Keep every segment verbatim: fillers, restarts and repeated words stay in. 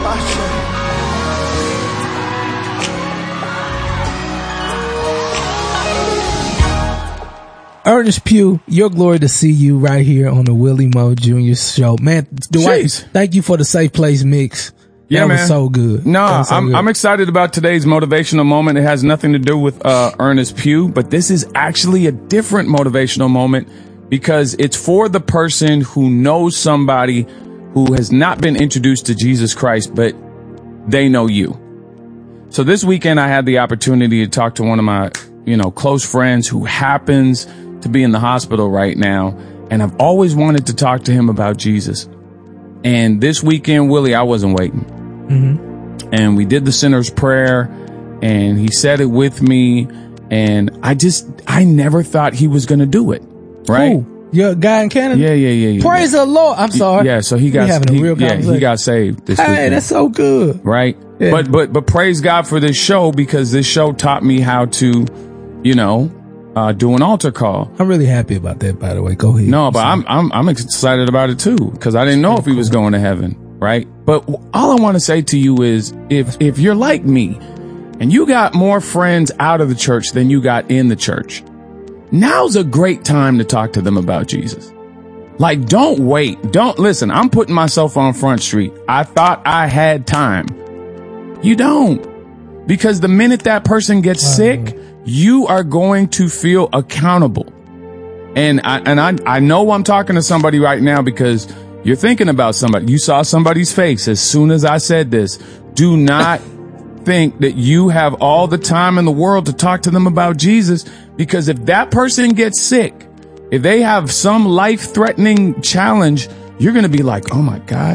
Ernest Pugh, your glory to see you right here on the Willie Mo Junior show. Man, Dwight, Jeez. Thank you for the Safe Place mix. Yeah, that man. was so good. No, so I'm, good. I'm excited about today's motivational moment. It has nothing to do with uh, Ernest Pugh, but this is actually a different motivational moment because it's for the person who knows somebody who has not been introduced to Jesus Christ, but they know you. So this weekend, I had the opportunity to talk to one of my, you know, close friends who happens to be in the hospital right now. And I've always wanted to talk to him about Jesus. And this weekend, Willie, I wasn't waiting. Mm-hmm. And we did the sinner's prayer and he said it with me. And I just, I never thought he was going to do it. Right. Ooh, your guy in Canada? Yeah, yeah, yeah. yeah Praise yeah. the Lord. I'm sorry. Yeah. So he got, having a he, real yeah, he got saved this hey, weekend. Hey, that's so good. Right. Yeah. But, but, but praise God for this show because this show taught me how to, you know, Uh, do an altar call. I'm really happy about that, by the way. Go ahead. No, but I'm, I'm, I'm excited about it too, because I didn't know if he was going to heaven, right? But all I want to say to you is if, if you're like me and you got more friends out of the church than you got in the church, now's a great time to talk to them about Jesus. Like, don't wait. Don't listen. I'm putting myself on Front Street. I thought I had time. You don't, because the minute that person gets wow. sick, you are going to feel accountable. And I, and I, I know I'm talking to somebody right now because you're thinking about somebody. You saw somebody's face as soon as I said this. Do not think that you have all the time in the world to talk to them about Jesus, because if that person gets sick, if they have some life-threatening challenge, you're going to be like, oh my God,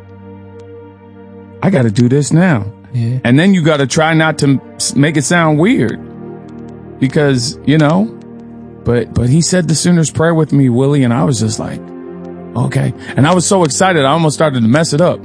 I got to do this now. Yeah. And then you got to try not to make it sound weird. Because, you know, but, but he said the sinner's prayer with me, Willie, and I was just like, okay. And I was so excited, I almost started to mess it up.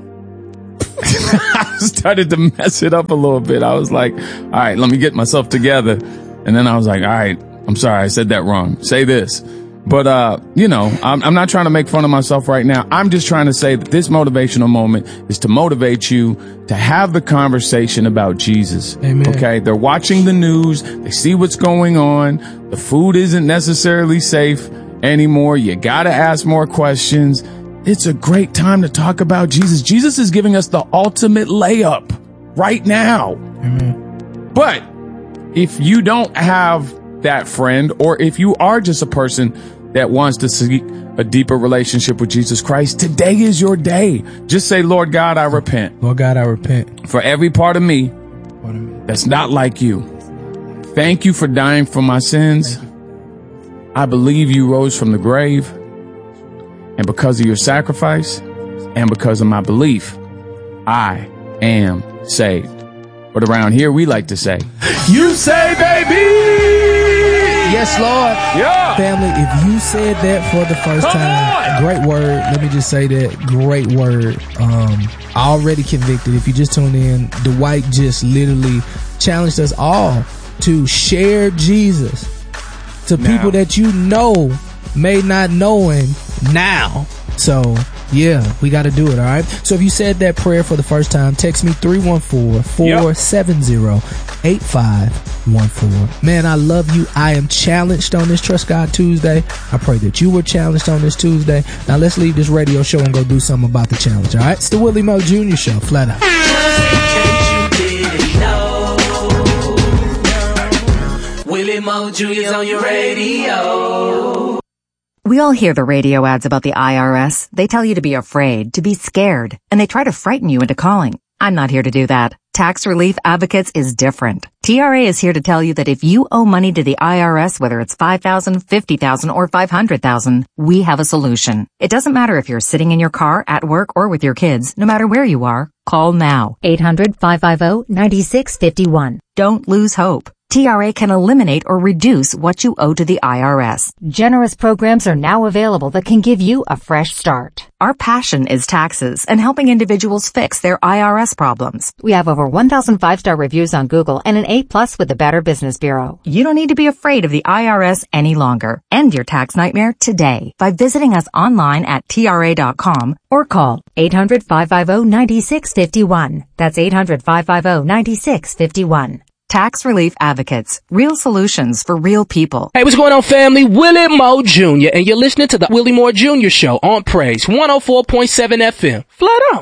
I started to mess it up a little bit. I was like, all right, let me get myself together. And then I was like, all right, I'm sorry, I said that wrong. Say this. But, uh, you know, I'm, I'm not trying to make fun of myself right now. I'm just trying to say that this motivational moment is to motivate you to have the conversation about Jesus. Amen. Okay. They're watching the news. They see what's going on. The food isn't necessarily safe anymore. You got to ask more questions. It's a great time to talk about Jesus. Jesus is giving us the ultimate layup right now. Amen. But if you don't have that friend, or if you are just a person that wants to seek a deeper relationship with Jesus Christ, today is your day. Just say, Lord God, I repent. Lord God, I repent. For every part of me that's not like you. Thank you for dying for my sins. I believe you rose from the grave. And because of your sacrifice and because of my belief, I am saved. But around here, we like to say, you say, baby! Yes, Lord. Yeah. Family, if you said that for the first Come time, on. Great word. Let me just say that. Great word. Um, already convicted. If you just tuned in, Dwight just literally challenged us all to share Jesus to now. people that you know may not know him now. So, yeah, we got to do it, all right? So if you said that prayer for the first time, text me three one four, four seven zero, eight five one four. Man, I love you. I am challenged on this Trust God Tuesday. I pray that you were challenged on this Tuesday. Now let's leave this radio show and go do something about the challenge, all right? It's the Willie Mo Junior Show, flat out. Just in case you didn't know, Willie Mo Junior's on your radio. We all hear the radio ads about the I R S. They tell you to be afraid, to be scared, and they try to frighten you into calling. I'm not here to do that. Tax Relief Advocates is different. T R A is here to tell you that if you owe money to the I R S, whether it's five thousand dollars, fifty thousand dollars, or five hundred thousand dollars, we have a solution. It doesn't matter if you're sitting in your car, at work, or with your kids. No matter where you are, call now. eight hundred, five five zero, nine six five one. Don't lose hope. T R A can eliminate or reduce what you owe to the I R S. Generous programs are now available that can give you a fresh start. Our passion is taxes and helping individuals fix their I R S problems. We have over one thousand five-star reviews on Google and an A plus with the Better Business Bureau. You don't need to be afraid of the I R S any longer. End your tax nightmare today by visiting us online at T R A dot com or call eight hundred, five five zero, nine six five one. That's eight hundred, five five zero, nine six five one. Tax Relief Advocates. Real solutions for real people. Hey, what's going on, family? Willie Moore Junior And you're listening to the Willie Moore Junior Show on Praise one oh four point seven F M. Flat out.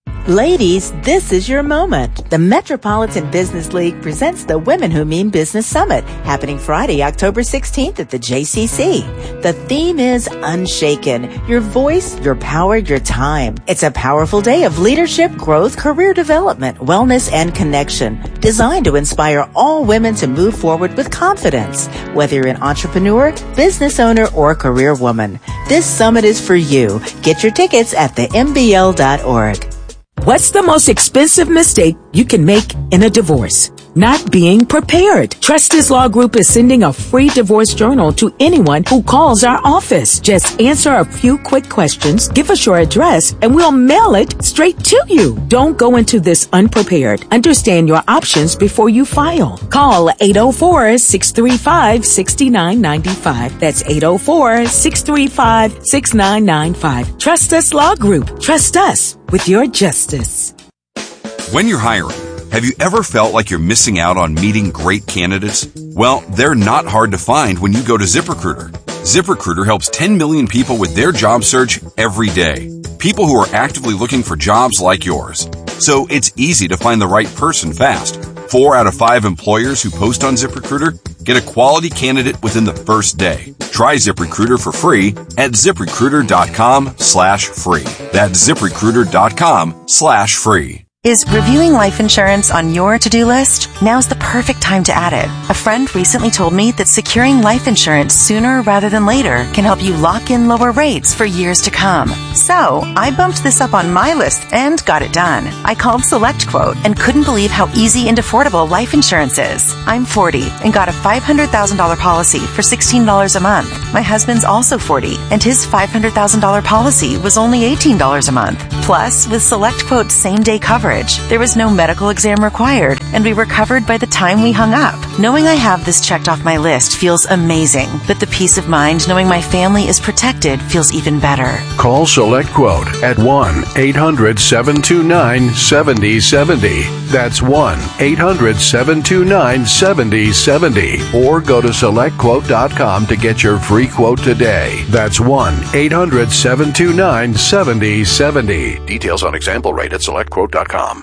Ladies, this is your moment. The Metropolitan Business League presents the Women Who Mean Business Summit, happening Friday, October sixteenth at the J C C. The theme is Unshaken, your voice, your power, your time. It's a powerful day of leadership, growth, career development, wellness, and connection, designed to inspire all women to move forward with confidence. Whether you're an entrepreneur, business owner, or career woman, this summit is for you. Get your tickets at the M B L dot org. What's the most expensive mistake you can make in a divorce? Not being prepared. Trustis Law Group is sending a free divorce journal to anyone who calls our office. Just answer a few quick questions, give us your address, and we'll mail it straight to you. Don't go into this unprepared. Understand your options before you file. Call eight oh four, six three five, six nine nine five. That's eight oh four, six three five, six nine nine five. Trustis Law Group. Trust us with your justice. When you're hiring, have you ever felt like you're missing out on meeting great candidates? Well, they're not hard to find when you go to ZipRecruiter. ZipRecruiter helps ten million people with their job search every day. People who are actively looking for jobs like yours. So it's easy to find the right person fast. Four out of five employers who post on ZipRecruiter get a quality candidate within the first day. Try ZipRecruiter for free at ZipRecruiter.com slash free. That's ZipRecruiter.com slash free. Is reviewing life insurance on your to-do list? Now's the perfect time to add it. A friend recently told me that securing life insurance sooner rather than later can help you lock in lower rates for years to come. So, I bumped this up on my list and got it done. I called SelectQuote and couldn't believe how easy and affordable life insurance is. I'm forty and got a five hundred thousand dollars policy for sixteen dollars a month. My husband's also forty and his five hundred thousand dollars policy was only eighteen dollars a month. Plus, with SelectQuote's same-day coverage, there was no medical exam required, and we were covered by the time we hung up. Knowing I have this checked off my list feels amazing, but the peace of mind knowing my family is protected feels even better. Call SelectQuote at one eight hundred, seven two nine, seven oh seven oh. That's one eight hundred, seven two nine, seven oh seven oh. Or go to select quote dot com to get your free quote today. That's one eight hundred, seven two nine, seven oh seven oh. Details on example rate at select quote dot com.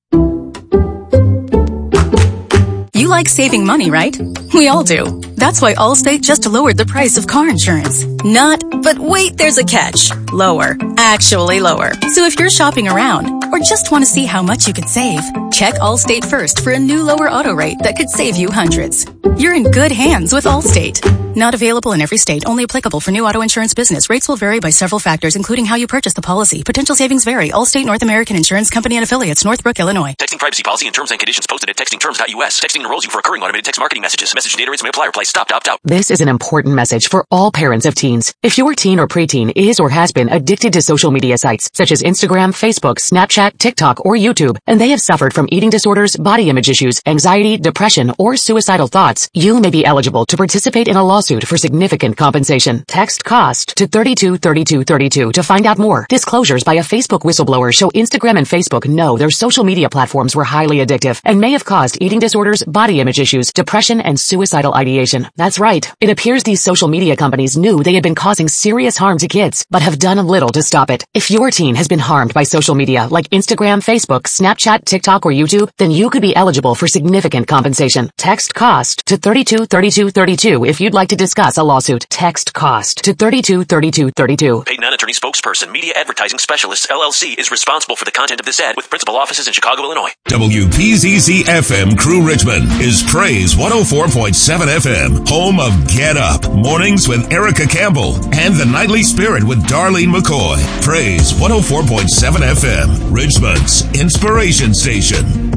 You like saving money, right? We all do. That's why Allstate just lowered the price of car insurance. Not, but wait, there's a catch. Lower. Actually lower. So if you're shopping around or just want to see how much you could save, check Allstate first for a new lower auto rate that could save you hundreds. You're in good hands with Allstate. Not available in every state. Only applicable for new auto insurance business. Rates will vary by several factors, including how you purchase the policy. Potential savings vary. Allstate North American Insurance Company and Affiliates, Northbrook, Illinois. Texting privacy policy and terms and conditions posted at texting terms dot U S. Texting enrolls you for recurring automated text marketing messages. Message data rates may apply. Reply stop to opt out. This is an important message for all parents of teens. If your teen or preteen is or has been addicted to social media sites such as Instagram, Facebook, Snapchat, TikTok, or YouTube, and they have suffered from eating disorders, body image issues, anxiety, depression, or suicidal thoughts, you may be eligible to participate in a lawsuit for significant compensation. Text COST to thirty-two thirty-two thirty-two to find out more. Disclosures by a Facebook whistleblower show Instagram and Facebook know their social media platforms were highly addictive and may have caused eating disorders, body image issues, depression, and suicidal ideation. That's right. It appears these social media companies knew they had been causing serious harm to kids, but have done little to stop it. If your teen has been harmed by social media like Instagram, Facebook, Snapchat, TikTok, or YouTube, then you could be eligible for significant compensation. Text COST to thirty-two thirty-two thirty-two if you'd like to discuss a lawsuit. Text COST to thirty-two thirty-two thirty-two. Paid non-attorney spokesperson, Media Advertising Specialists, L L C, is responsible for the content of this ad with principal offices in Chicago, Illinois. W P Z Z F M Crew Richmond is Praise one oh four point seven F M, home of Get Up, mornings with Erica Campbell, and The Nightly Spirit with Darlene McCoy. Praise one oh four point seven F M, Richmond's inspiration station.